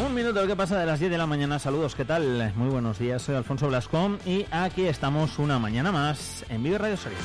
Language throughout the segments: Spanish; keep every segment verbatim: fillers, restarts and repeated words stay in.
Un minuto que pasa de las diez de la mañana. Saludos, ¿qué tal? Muy buenos días, soy Alfonso Blascón y aquí estamos una mañana más en Vive Radio Soria.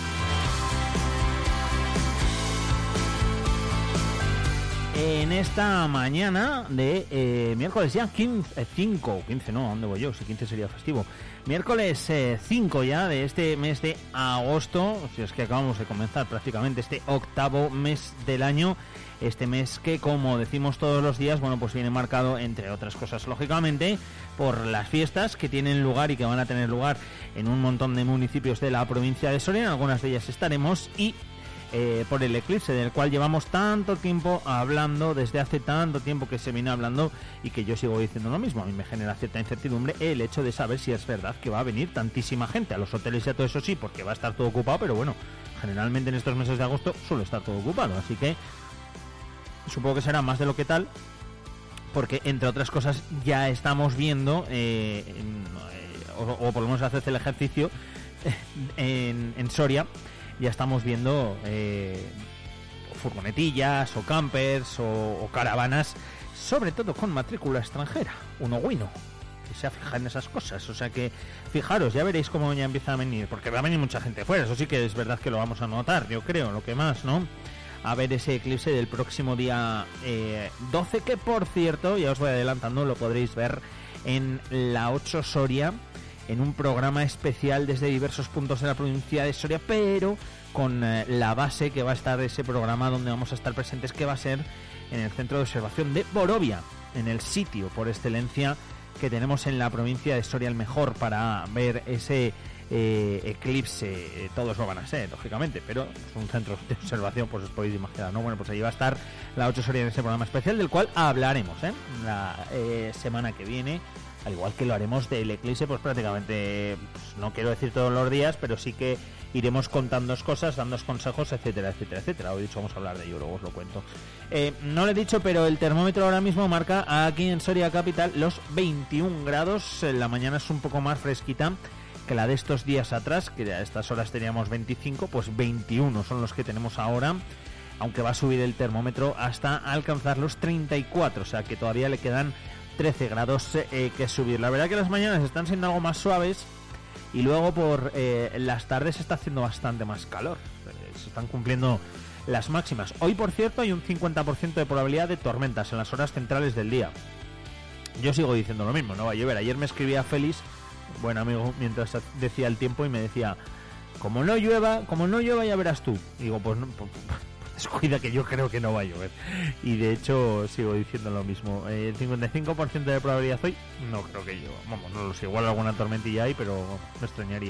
En esta mañana de eh, miércoles ya quince, cinco, quince no, ¿a dónde voy yo? Si quince sería festivo. Miércoles eh, cinco ya de este mes de agosto, si es que acabamos de comenzar prácticamente este octavo mes del año. Este mes que, como decimos todos los días, bueno, pues viene marcado, entre otras cosas, lógicamente, por las fiestas que tienen lugar y que van a tener lugar en un montón de municipios de la provincia de Soria. En algunas de ellas estaremos y eh, por el eclipse del cual llevamos tanto tiempo hablando, desde hace tanto tiempo que se viene hablando y que yo sigo diciendo lo mismo. A mí me genera cierta incertidumbre el hecho de saber si es verdad que va a venir tantísima gente a los hoteles y a todo eso, sí, porque va a estar todo ocupado, pero bueno, generalmente en estos meses de agosto suele estar todo ocupado, así que supongo que será más de lo que tal, porque entre otras cosas ya estamos viendo, eh, en, eh, o, o por lo menos haces el ejercicio en, en Soria, ya estamos viendo eh, furgonetillas o campers o, o caravanas, sobre todo con matrícula extranjera, un ogüino, que se fija en esas cosas. O sea que fijaros, ya veréis cómo ya empieza a venir, porque va a venir mucha gente fuera, eso sí que es verdad que lo vamos a notar, yo creo, lo que más, ¿no? A ver ese eclipse del próximo día eh, doce, que por cierto, ya os voy adelantando, lo podréis ver en la ocho Soria, en un programa especial desde diversos puntos de la provincia de Soria, pero con eh, la base que va a estar ese programa donde vamos a estar presentes, que va a ser en el centro de observación de Borovia, en el sitio por excelencia que tenemos en la provincia de Soria, el mejor para ver ese Eh, eclipse. Eh, todos lo van a ser, lógicamente, pero es un centro de observación, pues os podéis imaginar, ¿no? Bueno, pues ahí va a estar la ocho Soria en ese programa especial, del cual hablaremos ¿eh? la eh, semana que viene, al igual que lo haremos del eclipse, pues prácticamente, pues, no quiero decir todos los días, pero sí que iremos contándoos cosas, dándoos consejos, etcétera, etcétera, etcétera. Hoy, de hecho, vamos a hablar de ello, luego os lo cuento. Eh, no lo he dicho, pero el termómetro ahora mismo marca aquí en Soria Capital los veintiún grados. La mañana es un poco más fresquita que la de estos días atrás, que a estas horas teníamos veinticinco, pues veintiuno son los que tenemos ahora, aunque va a subir el termómetro hasta alcanzar los treinta y cuatro, o sea que todavía le quedan trece grados eh, que subir. La verdad que las mañanas están siendo algo más suaves y luego por eh, las tardes se está haciendo bastante más calor, eh, se están cumpliendo las máximas. Hoy, por cierto, hay un cincuenta por ciento de probabilidad de tormentas en las horas centrales del día. Yo sigo diciendo lo mismo, no va a llover. Ayer me escribía Félix, buen amigo, mientras decía el tiempo, y me decía, como no llueva, como no llueva ya verás tú. Y digo, pues, no, pues, pues descuida, que yo creo que no va a llover. Y de hecho sigo diciendo lo mismo. Eh, el cincuenta y cinco por ciento de probabilidad hoy, no creo que llueva. Vamos, no lo sé, igual alguna tormentilla hay, pero me extrañaría.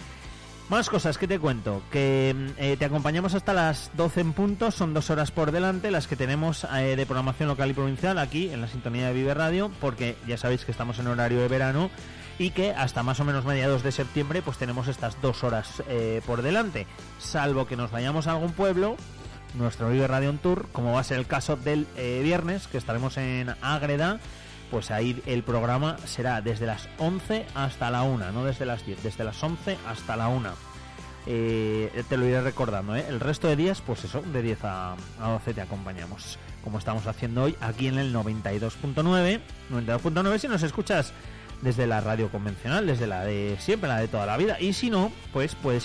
Más cosas que te cuento, que eh, te acompañamos hasta las doce en punto, son dos horas por delante las que tenemos eh, de programación local y provincial aquí en la sintonía de Vive Radio, porque ya sabéis que estamos en horario de verano y que hasta más o menos mediados de septiembre pues tenemos estas dos horas eh, por delante, salvo que nos vayamos a algún pueblo, nuestro Vive Radio on Tour, como va a ser el caso del eh, viernes, que estaremos en Ágreda. Pues ahí el programa será desde las once hasta la una, no desde las diez, desde las once hasta la una. Eh, te lo iré recordando, ¿eh? El resto de días, pues eso, de diez a doce te acompañamos, como estamos haciendo hoy aquí en el noventa y dos punto nueve. noventa y dos punto nueve si nos escuchas desde la radio convencional, desde la de siempre, la de toda la vida. Y si no, pues puedes